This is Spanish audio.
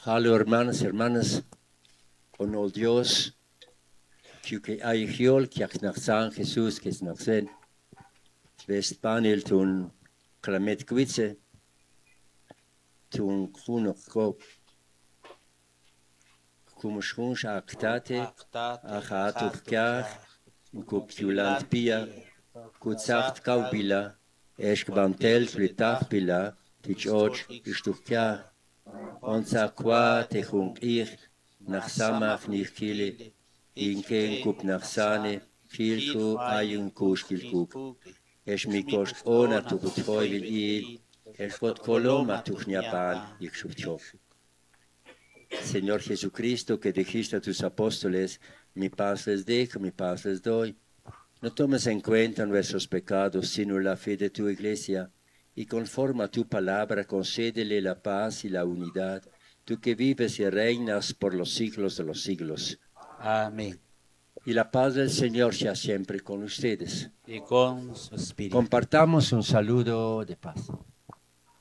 Hallo hermanos, hermanas, con el Dios que hay hiol que nach San Jesús que es naxen, vest panel tun klamet kwitze, tun khunok kop, kumshunsh aktate, achatuf kach, kupjulant pia, kutsacht kaubila, eshkbantel flitach pila, tichoj ishtuchkach, onza kwa techunk ich, nach samach nichkili, Inken kup nachsane, kilku ayun kushkilkuk. Es mi kost ona tu kutfoy vil il, es kot koloma tu kniapan, ikshufchof. Señor Jesucristo, que dijiste a tus apóstoles, mi paz les dejo, mi paz les doy. No tomes en cuenta nuestros pecados, sino la fe de tu iglesia, y conforme a tu palabra, concédele la paz y la unidad, tú que vives y reinas por los siglos de los siglos. Amén. Y la paz del Señor sea siempre con ustedes. Y con su espíritu. Compartamos un saludo de paz.